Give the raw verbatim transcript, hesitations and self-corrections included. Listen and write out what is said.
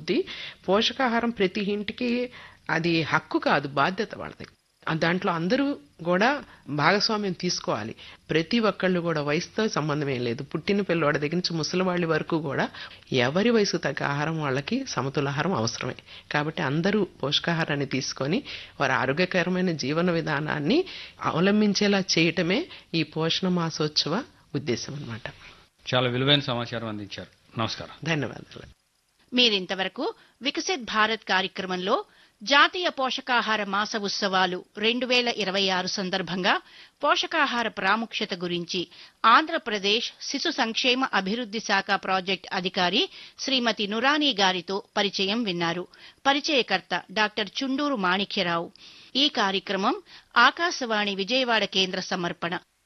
అభివృద్ధి. పోషకాహారం ప్రతి ఇంటికి అది హక్కు కాదు, బాధ్యత వాళ్ళది. దాంట్లో అందరూ కూడా భాగస్వామ్యం తీసుకోవాలి. ప్రతి ఒక్కళ్ళు కూడా వయసుతో సంబంధం ఏం లేదు. పుట్టిన పిల్లవాడి దగ్గర నుంచి ముసలివాళ్ళ వరకు కూడా ఎవరి వయసు తగ్గ ఆహారం వాళ్ళకి సమతులాహారం అవసరమే. కాబట్టి అందరూ పోషకాహారాన్ని తీసుకొని వారి ఆరోగ్యకరమైన జీవన విధానాన్ని అవలంబించేలా చేయటమే ఈ పోషణ మాసోత్సవ ఉద్దేశం అన్నమాట. చాలా విలువైన సమాచారం అందించారు. నమస్కారం. ధన్యవాదాలు. మీరింతవరకు వికసిత్ భారత్ కార్యక్రమంలో జాతీయ పోషకాహార మాస ఉత్సవాలు రెండు వేల ఇరవై ఆరు సందర్భంగా పోషకాహార ప్రాముఖ్యత గురించి ఆంధ్రప్రదేశ్ శిశు సంక్షేమ అభివృద్ధి శాఖ ప్రాజెక్ట్ అధికారి శ్రీమతి నురానీ గారితో పరిచయం విన్నారు. పరిచయకర్త డాక్టర్ చుండూరు మాణిక్యరావు. ఈ కార్యక్రమం ఆకాశవాణి విజయవాడ కేంద్ర సమర్పణ.